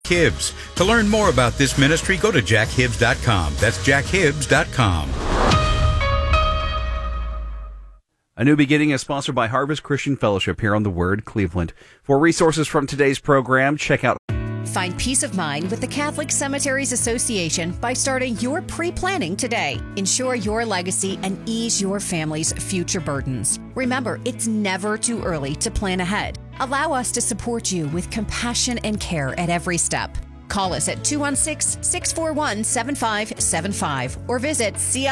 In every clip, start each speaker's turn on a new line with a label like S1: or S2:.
S1: Hibbs. To learn more about this ministry, go to jackhibbs.com. That's jackhibbs.com.
S2: A New Beginning is sponsored by Harvest Christian Fellowship here on The Word Cleveland. For resources from today's program, check out
S3: Find peace of mind with the Catholic Cemeteries Association by starting your pre-planning today. Ensure your legacy and ease your family's future burdens. Remember, it's never too early to plan ahead. Allow us to support you with compassion and care at every step. Call us at 216-641-7575 or visit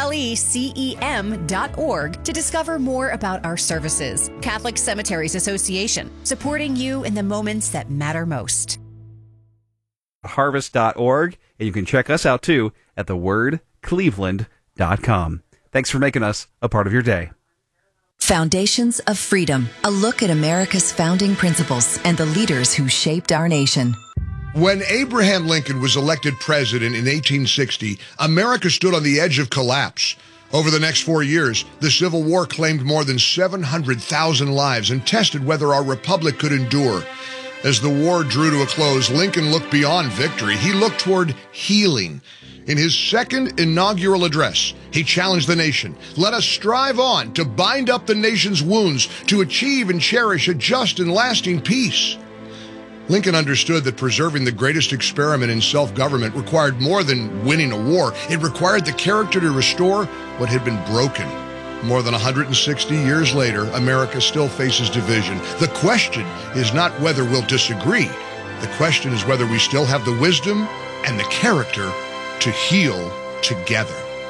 S3: clecem.org to discover more about our services. Catholic Cemeteries Association, supporting you in the moments that matter most.
S2: harvest.org, and you can check us out too at thewordcleveland.com. Thanks for making us a part of your day.
S4: Foundations of Freedom, a look at America's founding principles and the leaders who shaped our nation.
S5: When Abraham Lincoln was elected president in 1860, America stood on the edge of collapse. Over the next 4 years, the Civil War claimed more than 700,000 lives and tested whether our republic could endure. As the war drew to a close, Lincoln looked beyond victory. He looked toward healing. In his second inaugural address, he challenged the nation. Let us strive on to bind up the nation's wounds, to achieve and cherish a just and lasting peace. Lincoln understood that preserving the greatest experiment in self-government required more than winning a war. It required the character to restore what had been broken. More than 160 years later, America still faces division. The question is not whether we'll disagree. The question is whether we still have the wisdom and the character to heal together.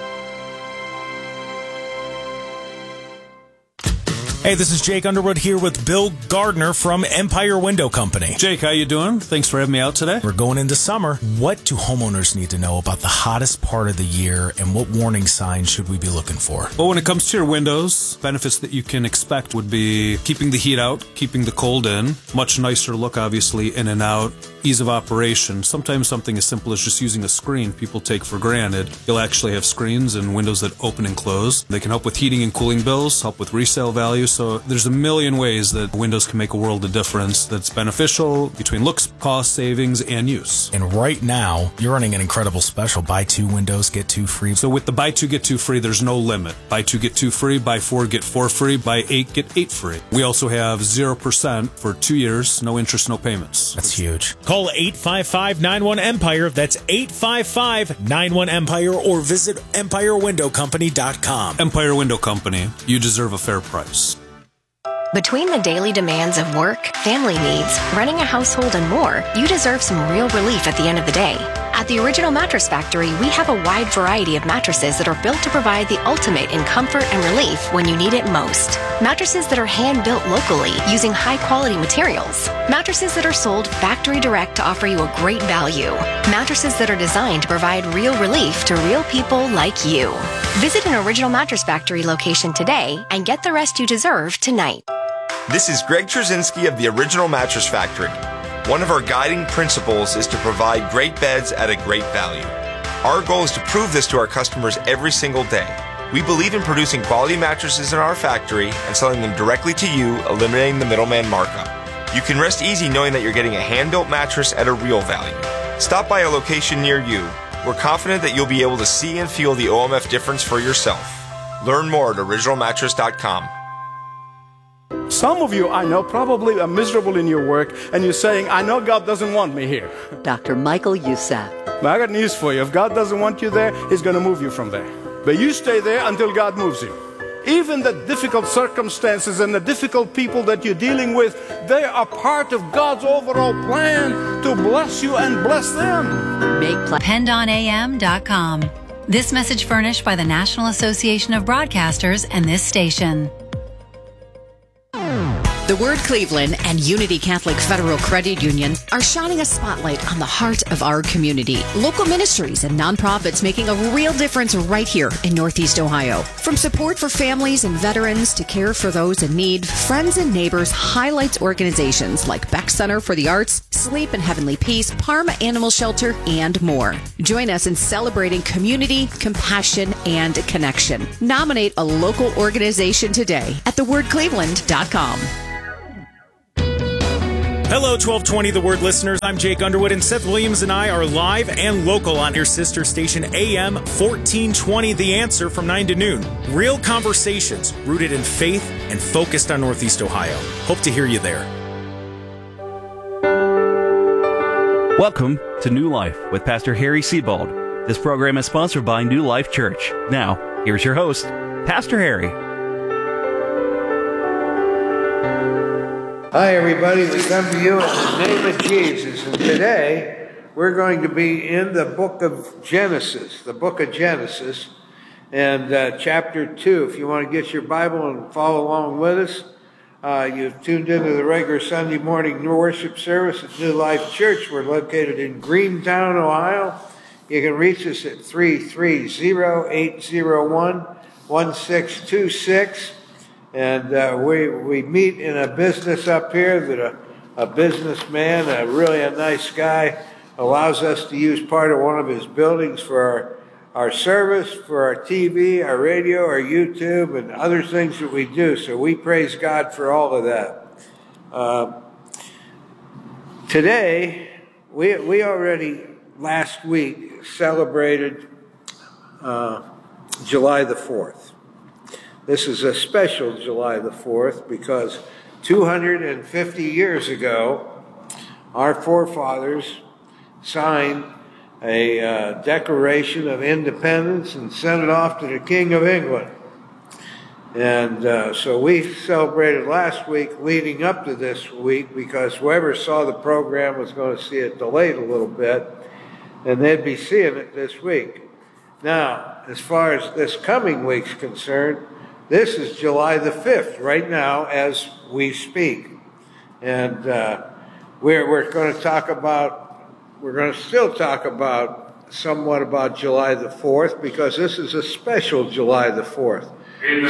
S6: Hey, this is Jake Underwood here with Bill Gardner from Empire Window Company.
S7: Jake, how you doing? Thanks for having me out today.
S6: We're going into summer. What do homeowners need to know about the hottest part of the year, and what warning signs should we be looking for?
S7: Well, when it comes to your windows, benefits that you can expect would be keeping the heat out, keeping the cold in, much nicer look, obviously, in and out, ease of operation. Sometimes something as simple as just using a screen people take for granted. You'll actually have screens and windows that open and close. They can help with heating and cooling bills, help with resale value. So there's a million ways that windows can make a world of difference that's beneficial between looks, cost, savings, and use.
S6: And right now, you're running an incredible special. Buy 2 windows, get 2 free.
S7: So with the buy 2, get 2 free, there's no limit. Buy 2, get 2 free. Buy 4, get 4 free. Buy 8, get 8 free. We also have 0% for 2 years, no interest, no payments.
S6: That's huge. Call 855-91-EMPIRE. That's 855-91-EMPIRE, or visit EmpireWindowCompany.com.
S7: Empire Window Company. You deserve a fair price.
S8: Between the daily demands of work, family needs, running a household, and more, you deserve some real relief at the end of the day. At the Original Mattress Factory, we have a wide variety of mattresses that are built to provide the ultimate in comfort and relief when you need it most. Mattresses that are hand-built locally using high-quality materials. Mattresses that are sold factory direct to offer you a great value. Mattresses that are designed to provide real relief to real people like you. Visit an Original Mattress Factory location today and get the rest you deserve tonight.
S9: This is Greg Trzynski of the Original Mattress Factory. One of our guiding principles is to provide great beds at a great value. Our goal is to prove this to our customers every single day. We believe in producing quality mattresses in our factory and selling them directly to you, eliminating the middleman markup. You can rest easy knowing that you're getting a hand-built mattress at a real value. Stop by a location near you. We're confident that you'll be able to see and feel the OMF difference for yourself. Learn more at originalmattress.com.
S10: Some of you, I know, probably are miserable in your work, and you're saying, I know God doesn't want me here.
S11: Dr. Michael Youssef.
S10: But I got news for you. If God doesn't want you there, He's going to move you from there. But you stay there until God moves you. Even the difficult circumstances and the difficult people that you're dealing with, they are part of God's overall plan to bless you and bless them.
S12: PendonAM.com. This message furnished by the National Association of Broadcasters and this station.
S3: The Word Cleveland and Unity Catholic Federal Credit Union are shining a spotlight on the heart of our community. Local ministries and nonprofits making a real difference right here in Northeast Ohio. From support for families and veterans to care for those in need, Friends and Neighbors highlights organizations like Beck Center for the Arts, Sleep and Heavenly Peace, Parma Animal Shelter, and more. Join us in celebrating community, compassion, and connection. Nominate a local organization today at thewordcleveland.com.
S13: Hello, 1220 The Word listeners. I'm Jake Underwood, and Seth Williams and I are live and local on your sister station AM 1420 The Answer from 9 to noon. Real conversations rooted in faith and focused on Northeast Ohio. Hope to hear you there.
S2: Welcome to New Life with Pastor Harry Sebald. This program is sponsored by New Life Church. Now, here's your host, Pastor Harry.
S14: Hi, everybody. We come to you in the name of Jesus. And today, we're going to be in the book of Genesis, and chapter 2. If you want to get your Bible and follow along with us, you've tuned into the regular Sunday morning worship service at New Life Church. We're located in Greentown, Ohio. You can reach us at 330-801-1626. And we meet in a business up here that a businessman, a nice guy, allows us to use part of one of his buildings for our service, for our TV, our radio, our YouTube, and other things that we do. So we praise God for all of that. Today, we already last week celebrated July the 4th. This is a special July the 4th because 250 years ago, our forefathers signed a Declaration of Independence and sent it off to the King of England. And so we celebrated last week leading up to this week because whoever saw the program was going to see it delayed a little bit, and they'd be seeing it this week. Now, as far as this coming week's concerned, this is July the 5th, right now as we speak. And we're going to still talk about somewhat about July the 4th because this is a special July the 4th. Amen.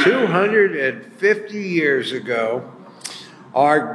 S14: 250 years ago, our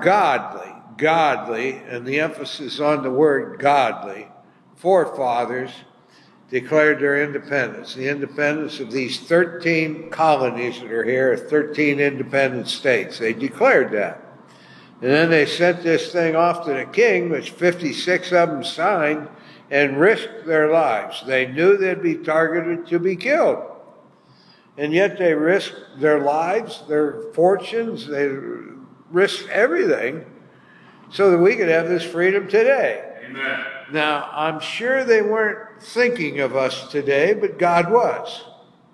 S14: godly, and the emphasis on the word godly, forefathers declared their independence, the independence of these 13 colonies that are here, 13 independent states. They declared that. And then they sent this thing off to the king, which 56 of them signed, and risked their lives. They knew they'd be targeted to be killed. And yet they risked their lives, their fortunes, they risked everything so that we could have this freedom today. Amen. Now, I'm sure they weren't thinking of us today, but God was.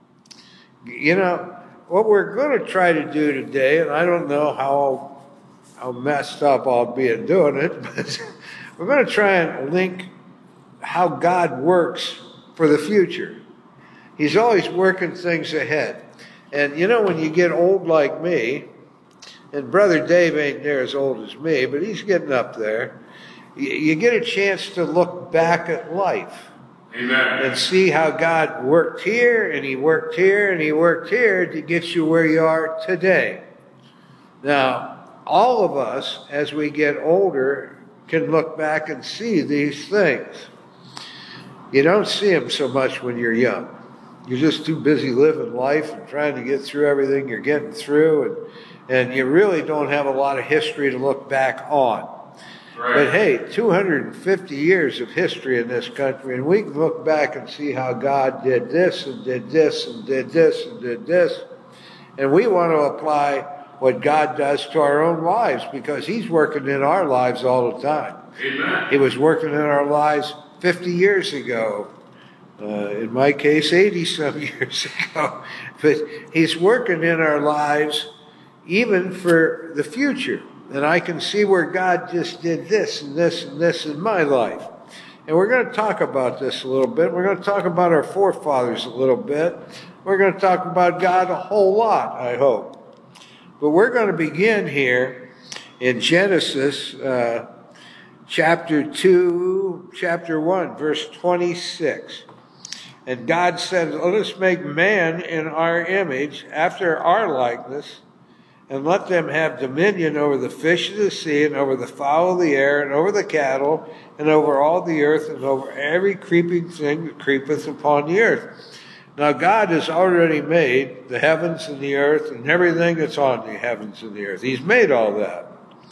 S14: You know, what we're going to try to do today, and I don't know how messed up I'll be at doing it, but we're going to try and link how God works for the future. He's always working things ahead. And, you know, when you get old like me, and Brother Dave ain't near as old as me, but he's getting up there, you get a chance to look back at life. Amen. And see how God worked here, and he worked here, and he worked here to get you where you are today. Now, all of us, as we get older, can look back and see these things. You don't see them so much when you're young. You're just too busy living life and trying to get through everything you're getting through, and you really don't have a lot of history to look back on. Right. But hey, 250 years of history in this country, and we can look back and see how God did this and did this and did this and did this. And we want to apply what God does to our own lives because he's working in our lives all the time. Amen. He was working in our lives 50 years ago. In my case, 80-some years ago. But he's working in our lives even for the future. And I can see where God just did this and this and this in my life. And we're going to talk about this a little bit. We're going to talk about our forefathers a little bit. We're going to talk about God a whole lot, I hope. But we're going to begin here in Genesis chapter 1, verse 26. And God said, let us make man in our image, after our likeness, and let them have dominion over the fish of the sea, and over the fowl of the air, and over the cattle, and over all the earth, and over every creeping thing that creepeth upon the earth. Now God has already made the heavens and the earth, and everything that's on the heavens and the earth. He's made all that.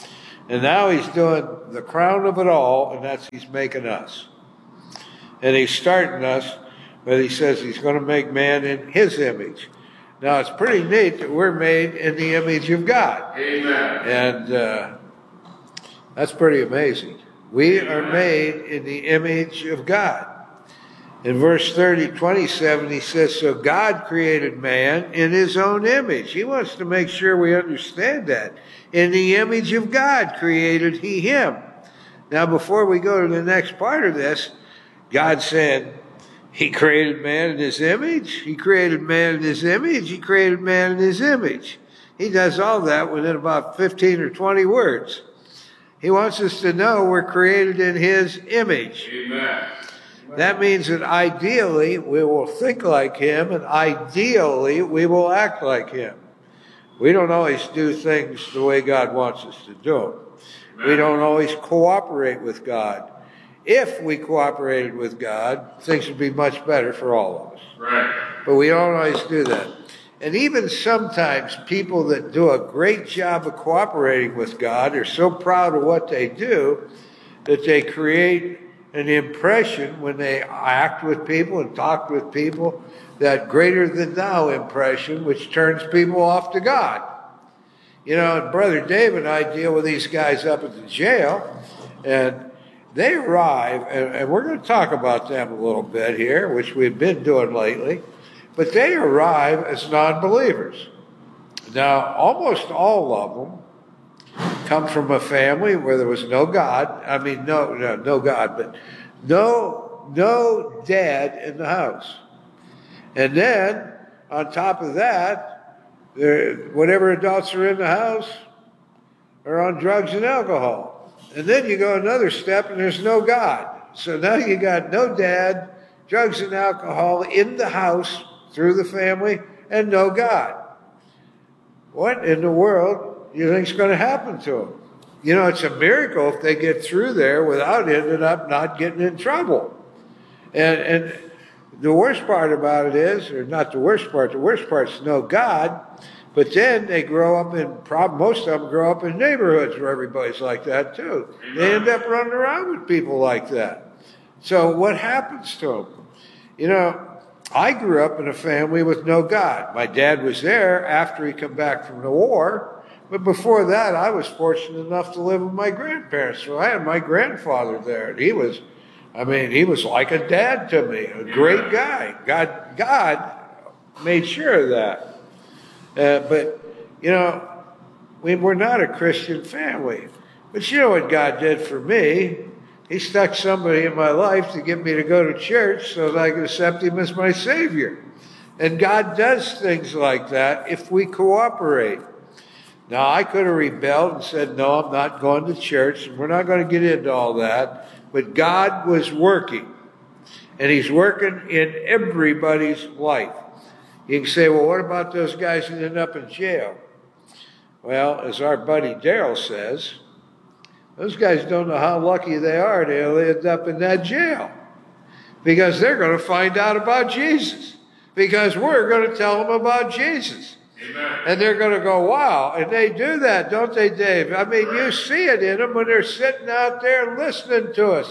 S14: And now he's doing the crown of it all, and that's he's making us. And he's starting us, but he says he's going to make man in his image. Now, it's pretty neat that we're made in the image of God.
S15: Amen.
S14: And that's pretty amazing. We are made in the image of God. In verse 27, he says, so God created man in his own image. He wants to make sure we understand that. In the image of God created he him. Now, before we go to the next part of this, God said he created man in his image. He created man in his image. He created man in his image. He does all that within about 15 or 20 words. He wants us to know we're created in his image.
S15: Amen.
S14: That means that ideally we will think like him, and ideally we will act like him. We don't always do things the way God wants us to do them. We don't always cooperate with God. If we cooperated with God, things would be much better for all of us.
S15: Right.
S14: But we don't always do that. And even sometimes people that do a great job of cooperating with God are so proud of what they do that they create an impression when they act with people and talk with people, that greater than thou impression, which turns people off to God. You know, and Brother Dave and I deal with these guys up at the jail, and they arrive, and we're going to talk about them a little bit here, which we've been doing lately, but they arrive as non-believers. Now, almost all of them come from a family where there was no God. I mean, no God, but no dad in the house. And then, on top of that, whatever adults are in the house are on drugs and alcohol. And then you go another step and there's no God. So now you got no dad, drugs and alcohol in the house through the family, and no God. What in the world you think is going to happen to them? You know, it's a miracle if they get through there without ending up not getting in trouble. And the worst part about it is, or not the worst part's no God, but then they grow up in, most of them grow up in neighborhoods where everybody's like that too. They end up running around with people like that. So what happens to them? You know, I grew up in a family with no God. My dad was there after he come back from the war, but before that I was fortunate enough to live with my grandparents. So I had my grandfather there, and he was like a dad to me, a great guy. God made sure of that. But, you know, we're not a Christian family. But you know what God did for me? He stuck somebody in my life to get me to go to church so that I could accept him as my Savior. And God does things like that if we cooperate. Now, I could have rebelled and said, no, I'm not going to church, and we're not going to get into all that. But God was working, and he's working in everybody's life. You can say, well, what about those guys that end up in jail? Well, as our buddy Daryl says, those guys don't know how lucky they are to end up in that jail, because they're going to find out about Jesus, because we're going to tell them about Jesus. Amen. And they're going to go, wow. And they do that, don't they, Dave? I mean, you see it in them when they're sitting out there listening to us.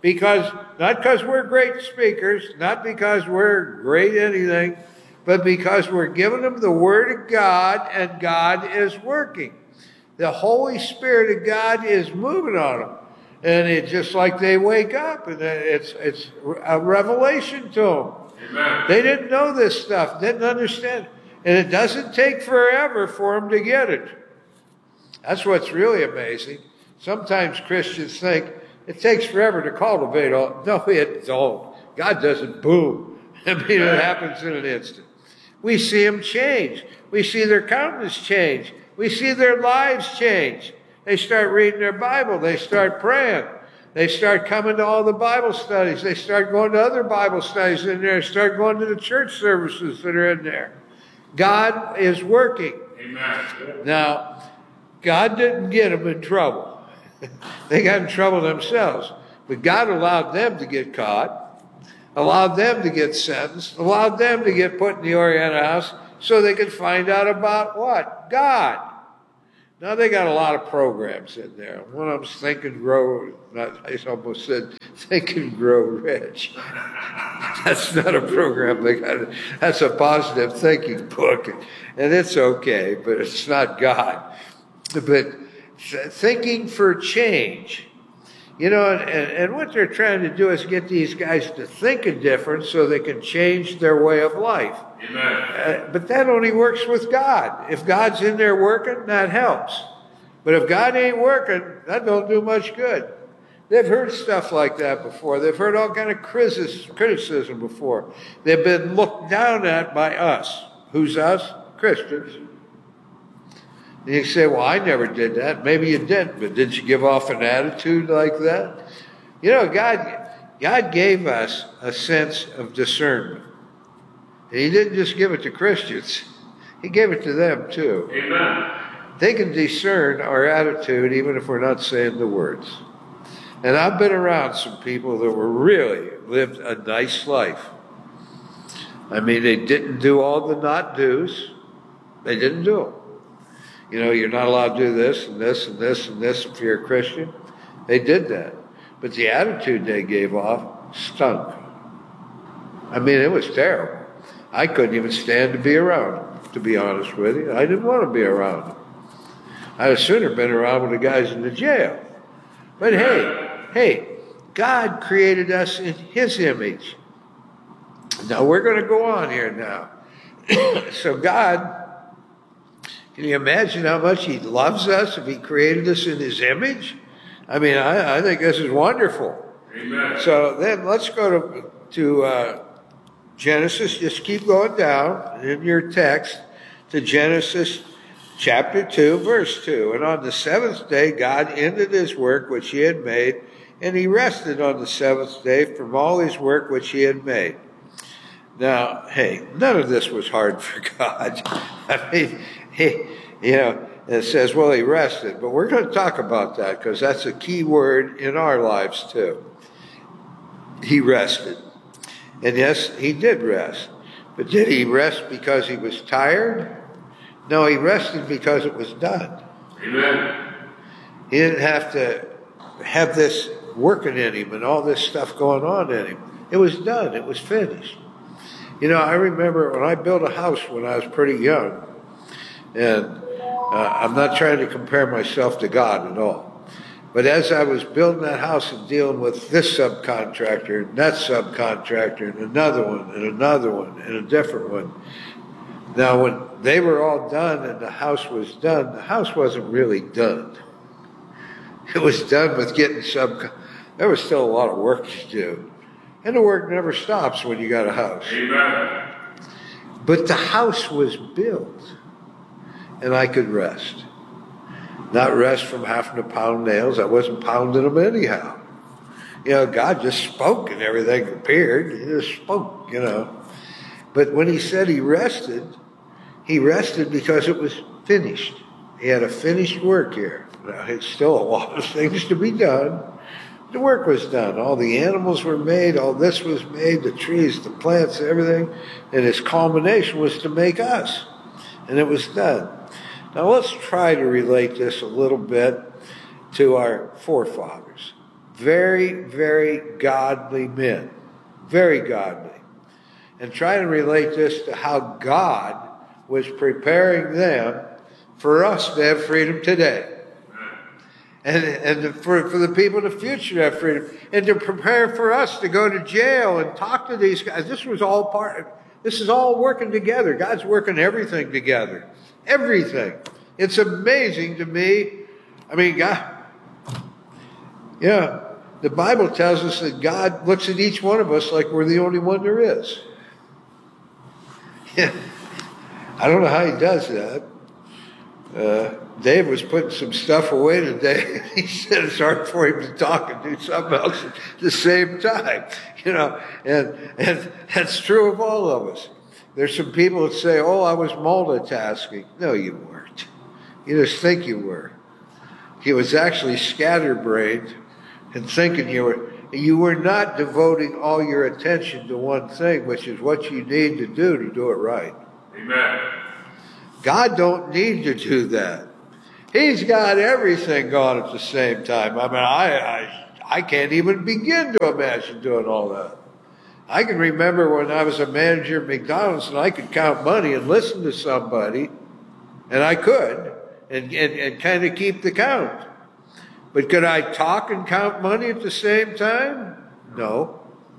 S14: Not because we're great speakers, not because we're great anything, but because we're giving them the Word of God, and God is working. The Holy Spirit of God is moving on them. And it's just like they wake up, and it's a revelation to them. Amen. They didn't know this stuff, didn't understand. And it doesn't take forever for them to get it. That's what's really amazing. Sometimes Christians think it takes forever to cultivate all. No, it don't. God doesn't boom. I mean, it happens in an instant. We see them change. We see their countenance change. We see their lives change. They start reading their Bible. They start praying. They start coming to all the Bible studies. They start going to other Bible studies in there. Start going to the church services that are in there. God is working. Amen. Now, God didn't get them in trouble. They got in trouble themselves. But God allowed them to get caught, allowed them to get sentenced, allowed them to get put in the Oriental house so they could find out about what? God. Now, they got a lot of programs in there. One of them's Think and Grow, I almost said Think and Grow Rich. That's not a program they got. That's a positive thinking book, and it's okay, but it's not God. But thinking for change. You know, and what they're trying to do is get these guys to think different so they can change their way of life. Amen. But that only works with God. If God's in there working, that helps. But if God ain't working, that don't do much good. They've heard stuff like that before. They've heard all kind of criticism before. They've been looked down at by us. Who's us? Christians. And you say, well, I never did that. Maybe you didn't, but did you give off an attitude like that? You know, God gave us a sense of discernment. And he didn't just give it to Christians. He gave it to them, too. Amen. They can discern our attitude even if we're not saying the words. And I've been around some people that were really lived a nice life. I mean, they didn't do all the not do's. They didn't do them. You know, you're not allowed to do this and this and this and this if you're a Christian. They did that. But the attitude they gave off stunk. I mean, it was terrible. I couldn't even stand to be around them, to be honest with you. I didn't want to be around them. I'd have sooner been around with the guys in the jail. But hey, God created us in his image. Now, we're going to go on here now. So God, can you imagine how much he loves us if he created us in his image? I mean, I think this is wonderful. Amen. So then let's go to Genesis. Just keep going down in your text to Genesis chapter 2, verse 2. And on the seventh day, God ended his work which he had made, and he rested on the seventh day from all his work which he had made. Now, hey, none of this was hard for God. I mean, it says, well, he rested. But we're going to talk about that because that's a key word in our lives too. He rested. And yes, he did rest. But did he rest because he was tired? No, he rested because it was done. Amen. He didn't have to have this working in him and all this stuff going on in him. It was done. It was finished. You know, I remember when I built a house when I was pretty young, and I'm not trying to compare myself to God at all. But as I was building that house and dealing with this subcontractor and that subcontractor and another one and another one and a different one, now when they were all done and the house was done, the house wasn't really done. It was done with getting there was still a lot of work to do. And the work never stops when you got a house. Amen. But the house was built. And I could rest. Not rest from having to pound nails. I wasn't pounding them anyhow. You know, God just spoke and everything appeared. He just spoke, you know. But when he said he rested because it was finished. He had a finished work here. Now, it's still a lot of things to be done. The work was done. All the animals were made. All this was made. The trees, the plants, everything. And his culmination was to make us. And it was done. Now let's try to relate this a little bit to our forefathers. Very, very godly men. Very godly. And try to relate this to how God was preparing them for us to have freedom today. And for the people in the future to have freedom. And to prepare for us to go to jail and talk to these guys. This is all working together. God's working everything together. Everything. It's amazing to me. I mean, God, yeah, the Bible tells us that God looks at each one of us like we're the only one there is. Yeah. I don't know how he does that. Dave was putting some stuff away today. He said it's hard for him to talk and do something else at the same time. You know, and that's true of all of us. There's some people that say, oh, I was multitasking. No, you weren't. You just think you were. He was actually scatterbrained and thinking you were not devoting all your attention to one thing, which is what you need to do it right. Amen. God don't need to do that. He's got everything going at the same time. I mean, I can't even begin to imagine doing all that. I can remember when I was a manager at McDonald's and I could count money and listen to somebody, and I could, and kind of keep the count. But could I talk and count money at the same time? No,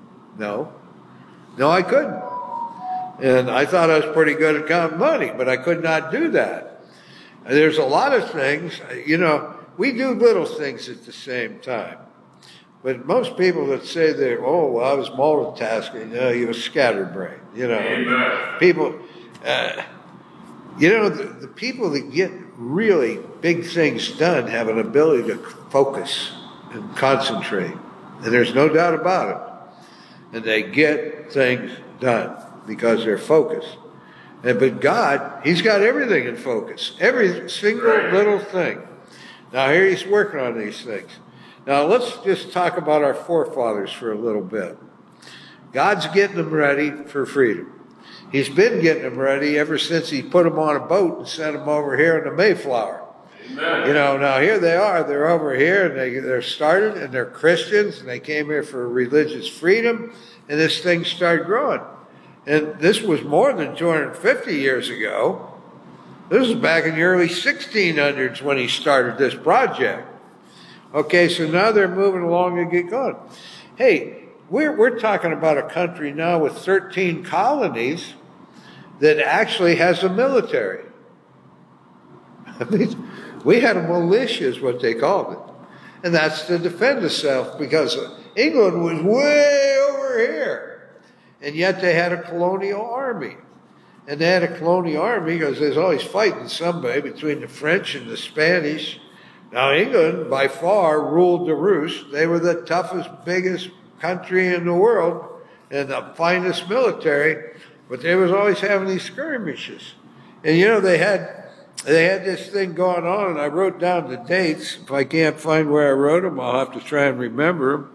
S14: I couldn't. And I thought I was pretty good at counting money, but I could not do that. And there's a lot of things, you know, we do little things at the same time. But most people that say they're, oh, well, I was multitasking, you were scatterbrained, you know. Amen. People, you know, the people that get really big things done have an ability to focus and concentrate. And there's no doubt about it. And they get things done because they're focused. But God, He's got everything in focus. Every single little thing. Now here He's working on these things. Now let's just talk about our forefathers for a little bit. God's getting them ready for freedom. He's been getting them ready ever since He put them on a boat and sent them over here in the Mayflower. Amen. You know, now here they are. They're over here, and they're started, and they're Christians, and they came here for religious freedom, and this thing started growing. And this was more than 250 years ago. This was back in the early 1600s when he started this project. Okay, so now they're moving along and get going. Hey, we're talking about a country now with 13 colonies that actually has a military. I mean, we had a militia is what they called it. And that's to defend itself because England was way over here. And yet they had a colonial army. And they had a colonial army because there's always fighting somebody between the French and the Spanish. Now, England, by far, ruled the roost. They were the toughest, biggest country in the world and the finest military. But they was always having these skirmishes. And, you know, they had this thing going on, and I wrote down the dates. If I can't find where I wrote them, I'll have to try and remember them.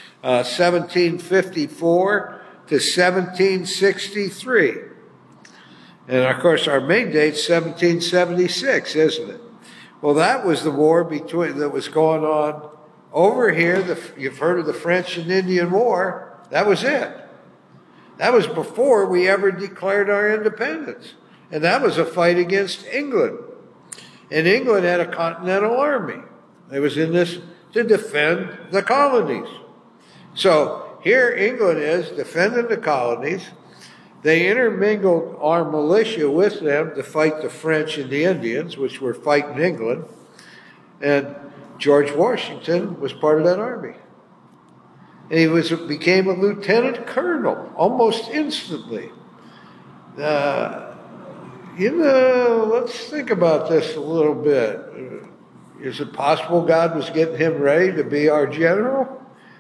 S14: 1754 to 1763. And, of course, our main date's 1776, isn't it? Well, that was the war that was going on over here. You've heard of the French and Indian War. That was it. That was before we ever declared our independence. And that was a fight against England. And England had a continental army. It was in this to defend the colonies. So here England is defending the colonies. They intermingled our militia with them to fight the French and the Indians, which were fighting England. And George Washington was part of that army. And he became a lieutenant colonel almost instantly. You know, let's think about this a little bit. Is it possible God was getting him ready to be our general?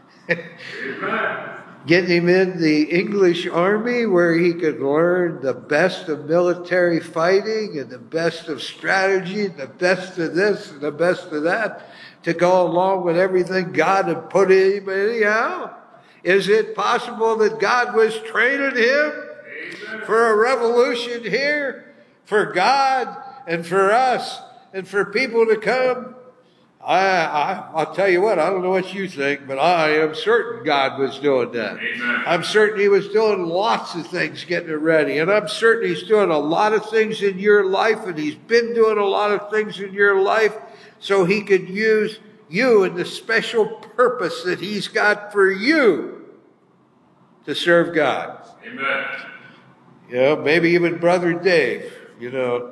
S14: Getting him in the English army where he could learn the best of military fighting and the best of strategy and the best of this and the best of that to go along with everything God had put in him anyhow? Is it possible that God was training him for a revolution here? For God and for us and for people to come? I'll tell you what, I don't know what you think, but I am certain God was doing that. Amen. I'm certain He was doing lots of things getting it ready. And I'm certain He's doing a lot of things in your life, and He's been doing a lot of things in your life so He could use you in the special purpose that He's got for you to serve God. Amen. You know, maybe even Brother Dave, you know,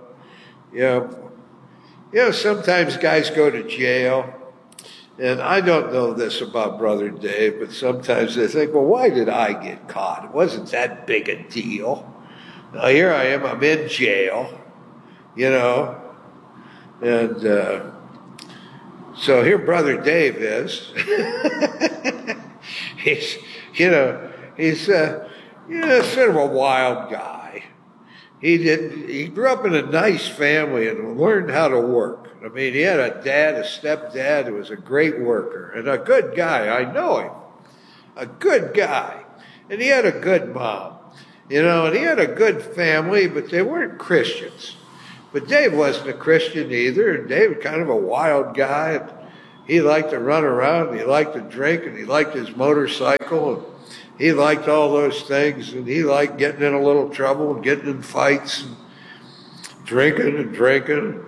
S14: sometimes guys go to jail, and I don't know this about Brother Dave, but sometimes they think, well, why did I get caught? It wasn't that big a deal. Now, here I am, I'm in jail, you know, and so here Brother Dave is. He's sort of a wild guy. He grew up in a nice family and learned how to work. I mean, he had a stepdad who was a great worker and a good guy. I know him. A good guy. And he had a good mom. You know, and he had a good family, but they weren't Christians. But Dave wasn't a Christian either, and Dave was kind of a wild guy. And he liked to run around, and he liked to drink, and he liked his motorcycle, and he liked all those things, and he liked getting in a little trouble and getting in fights and drinking and drinking.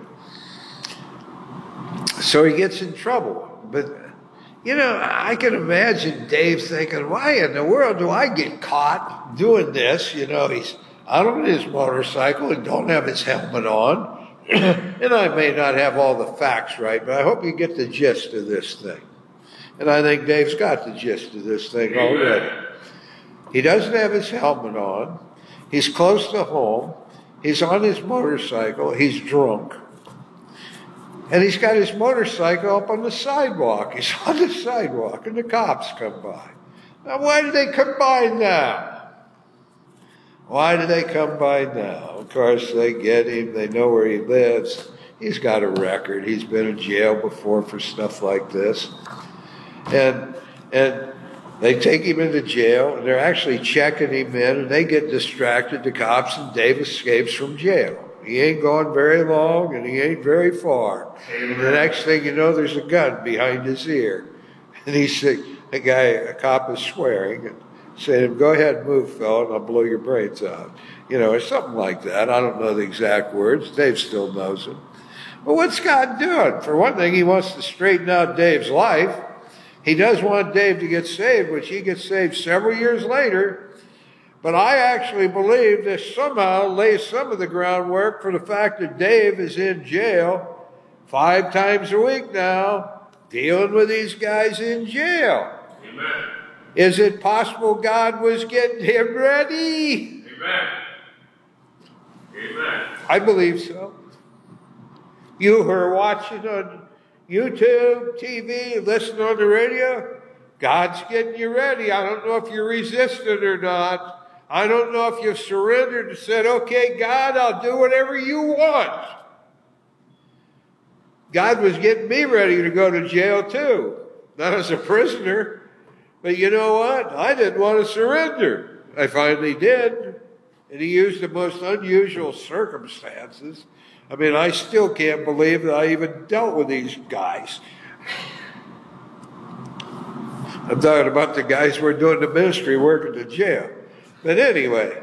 S14: So he gets in trouble. But, you know, I can imagine Dave thinking, why in the world do I get caught doing this? You know, he's out on his motorcycle and don't have his helmet on. And I may not have all the facts right, but I hope you get the gist of this thing. And I think Dave's got the gist of this thing already. He doesn't have his helmet on. He's close to home. He's on his motorcycle. He's drunk. And he's got his motorcycle up on the sidewalk. He's on the sidewalk, and the cops come by. Now, why do they come by now? Why do they come by now? Of course, they get him. They know where he lives. He's got a record. He's been in jail before for stuff like this. And they take him into jail, and they're actually checking him in, and they get distracted, the cops, and Dave escapes from jail. He ain't gone very long, and he ain't very far. And the next thing you know, there's a gun behind his ear. And a cop is swearing and saying, go ahead and move, fella, and I'll blow your brains out. You know, or something like that. I don't know the exact words. Dave still knows them. But what's God doing? For one thing, he wants to straighten out Dave's life. He does want Dave to get saved, which he gets saved several years later. But I actually believe this somehow lays some of the groundwork for the fact that Dave is in jail 5 times a week now, dealing with these guys in jail.
S15: Amen.
S14: Is it possible God was getting him ready?
S15: Amen. Amen.
S14: I believe so. You who are watching on YouTube, TV, listening on the radio, God's getting you ready. I don't know if you're resistant or not. I don't know if you've surrendered and said, okay, God, I'll do whatever you want. God was getting me ready to go to jail too. Not as a prisoner. But you know what? I didn't want to surrender. I finally did. And he used the most unusual circumstances. I mean, I still can't believe that I even dealt with these guys. I'm talking about the guys who are doing the ministry working in jail. But anyway,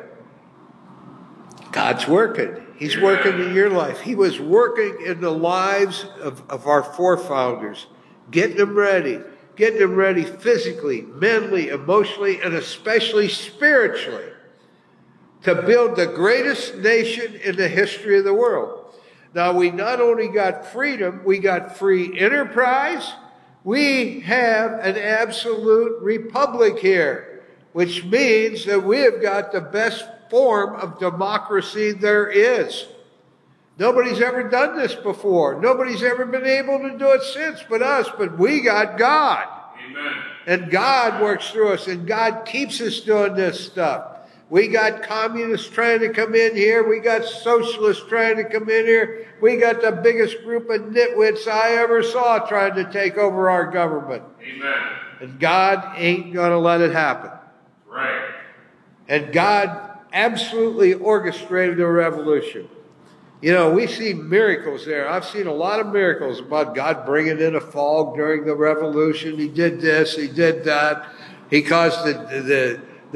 S14: God's working. He's working in your life. He was working in the lives of our forefathers, getting them ready physically, mentally, emotionally, and especially spiritually to build the greatest nation in the history of the world. Now, we not only got freedom, we got free enterprise. We have an absolute republic here, which means that we have got the best form of democracy there is. Nobody's ever done this before. Nobody's ever been able to do it since but us, but we got God.
S15: Amen.
S14: And God works through us, and God keeps us doing this stuff. We got communists trying to come in here. We got socialists trying to come in here. We got the biggest group of nitwits I ever saw trying to take over our government.
S15: Amen.
S14: And God ain't going to let it happen.
S15: Right.
S14: And God absolutely orchestrated a revolution. You know, we see miracles there. I've seen a lot of miracles about God bringing in a fog during the revolution. He did this, he did that. He caused the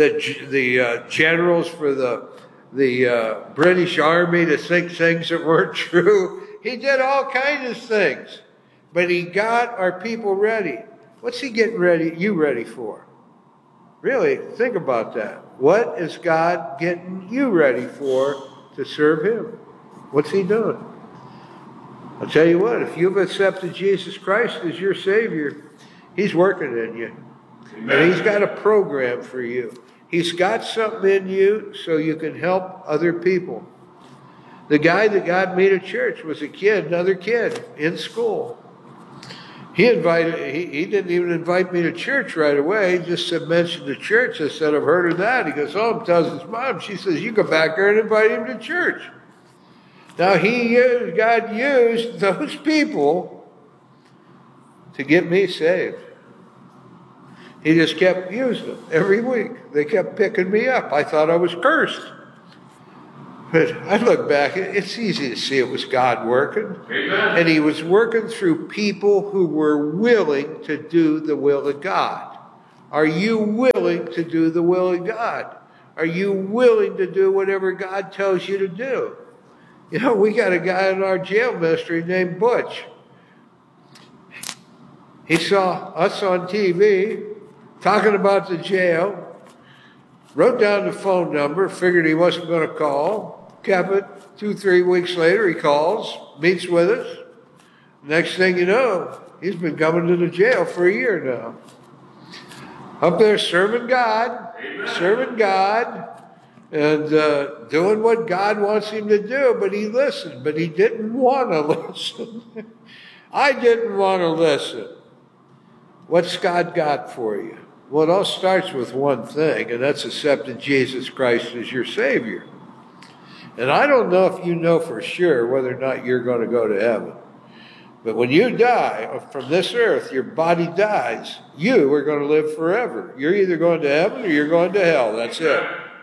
S14: generals for the British Army to think things that weren't true. He did all kinds of things. But he got our people ready. What's he getting you ready for? Really, think about that. What is God getting you ready for to serve him? What's he doing? I'll tell you what, if you've accepted Jesus Christ as your Savior, he's working in you. Amen. And he's got a program for you. He's got something in you so you can help other people. The guy that got me to church was another kid in school. He didn't even invite me to church right away. He just said, mention the church. I said, I've heard of that. He goes home, tells his mom. She says, you go back there and invite him to church. Now, God used those people to get me saved. He just kept using them every week. They kept picking me up. I thought I was cursed. But I look back, it's easy to see it was God working. Amen. And he was working through people who were willing to do the will of God. Are you willing to do the will of God? Are you willing to do whatever God tells you to do? You know, we got a guy in our jail ministry named Butch. He saw us on TV talking about the jail, wrote down the phone number, figured he wasn't going to call, kept it. 2-3 weeks later, he calls, meets with us. Next thing you know, he's been coming to the jail for a year now. Up there serving God, and doing what God wants him to do. But he listened, but he didn't want to listen. I didn't want to listen. What's God got for you? Well, it all starts with one thing, and that's accepting Jesus Christ as your Savior. And I don't know if you know for sure whether or not you're going to go to heaven. But when you die from this earth, your body dies. You are going to live forever. You're either going to heaven or you're going to hell. That's it.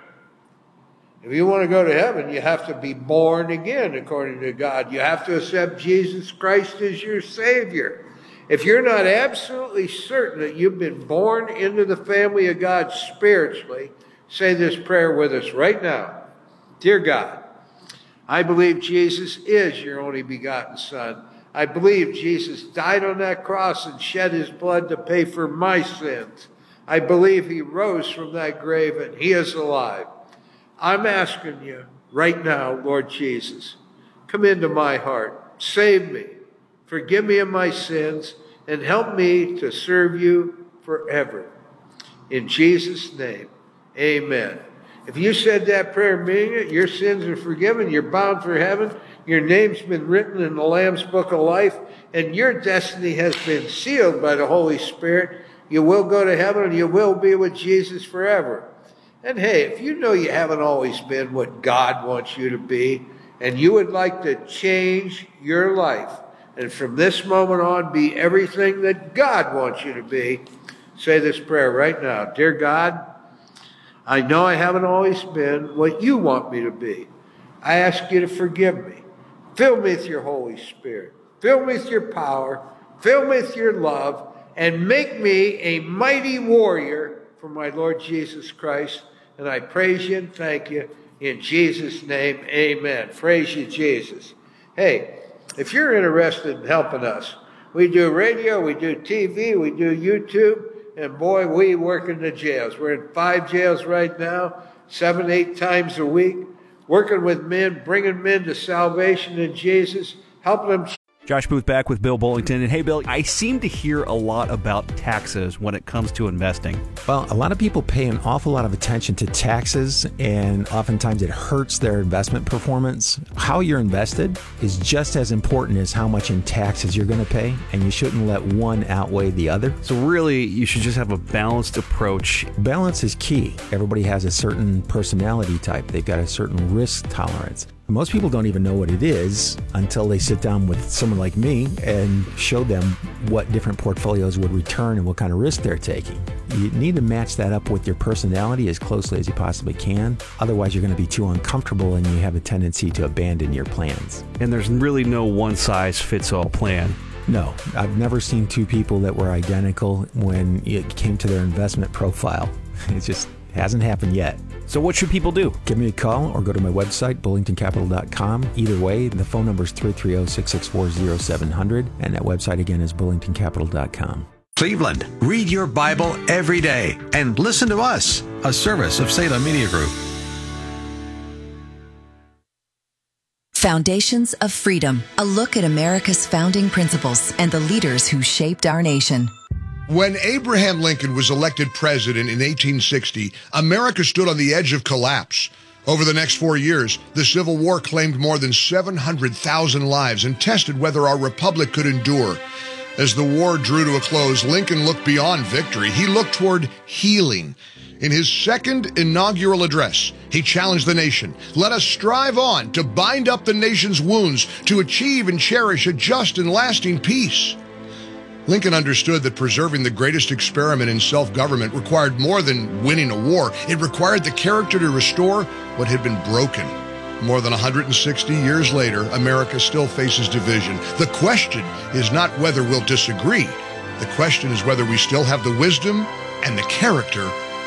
S14: If you want to go to heaven, you have to be born again, according to God. You have to accept Jesus Christ as your Savior. If you're not absolutely certain that you've been born into the family of God spiritually, say this prayer with us right now. Dear God, I believe Jesus is your only begotten Son. I believe Jesus died on that cross and shed his blood to pay for my sins. I believe he rose from that grave and he is alive. I'm asking you right now, Lord Jesus, come into my heart, save me, forgive me of my sins, and help me to serve you forever. In Jesus' name, amen. If you said that prayer meaning it, your sins are forgiven, you're bound for heaven, your name's been written in the Lamb's Book of Life, and your destiny has been sealed by the Holy Spirit. You will go to heaven and you will be with Jesus forever. And hey, if you know you haven't always been what God wants you to be, and you would like to change your life, and from this moment on be everything that God wants you to be, say this prayer right now. Dear God, I know I haven't always been what you want me to be. I ask you to forgive me. Fill me with your Holy Spirit. Fill me with your power. Fill me with your love. And make me a mighty warrior for my Lord Jesus Christ. And I praise you and thank you in Jesus' name. Amen. Praise you, Jesus. Hey, if you're interested in helping us, we do radio, we do TV, we do YouTube, and boy, we work in the jails. We're in 5 jails right now, 7-8 times a week, working with men, bringing men to salvation in Jesus, helping them.
S2: Josh Booth back with Bill Bullington. And hey, Bill, I seem to hear a lot about taxes when it comes to investing.
S15: Well, a lot of people pay an awful lot of attention to taxes, and oftentimes it hurts their investment performance. How you're invested is just as important as how much in taxes you're going to pay, and you shouldn't let one outweigh the other.
S2: So really, you should just have a balanced approach.
S15: Balance is key. Everybody has a certain personality type. They've got a certain risk tolerance. Most people don't even know what it is until they sit down with someone like me and show them what different portfolios would return and what kind of risk they're taking. You need to match that up with your personality as closely as you possibly can. Otherwise, you're going to be too uncomfortable and you have a tendency to abandon your plans.
S2: And there's really no one-size-fits-all plan.
S15: No, I've never seen 2 people that were identical when it came to their investment profile. It just hasn't happened yet.
S2: So what should people do?
S15: Give me a call or go to my website, bullingtoncapital.com. Either way, the phone number is 330-664-0700, and that website again is bullingtoncapital.com.
S16: Cleveland, read your Bible every day and listen to us, a service of Salem Media Group.
S4: Foundations of Freedom, a look at America's founding principles and the leaders who shaped our nation.
S5: When Abraham Lincoln was elected president in 1860, America stood on the edge of collapse. Over the next 4 years, the Civil War claimed more than 700,000 lives and tested whether our republic could endure. As the war drew to a close, Lincoln looked beyond victory. He looked toward healing. In his second inaugural address, he challenged the nation. Let us strive on to bind up the nation's wounds, to achieve and cherish a just and lasting peace. Lincoln understood that preserving the greatest experiment in self-government required more than winning a war. It required the character to restore what had been broken. More than 160 years later, America still faces division. The question is not whether we'll disagree. The question is whether we still have the wisdom and the character